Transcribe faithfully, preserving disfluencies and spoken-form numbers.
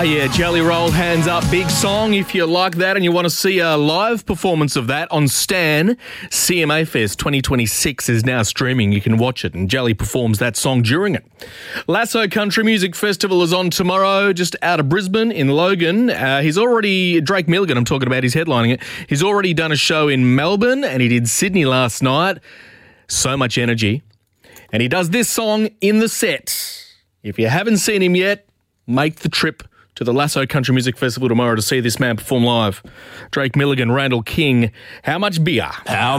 Ah, yeah, Jelly Roll, Hands Up, big song. If you like that and you want to see a live performance of that on Stan, C M A Fest twenty twenty-six is now streaming. You can watch it, and Jelly performs that song during it. Lasso Country Music Festival is on tomorrow, just out of Brisbane in Logan. Uh, he's already, Drake Milligan, I'm talking about, he's headlining it. He's already done a show in Melbourne, and he did Sydney last night. So much energy. And he does this song in the set. If you haven't seen him yet, make the trip to the Lasso Country Music Festival tomorrow to see this man perform live. Drake Milligan, Randall King, How Much Beer? How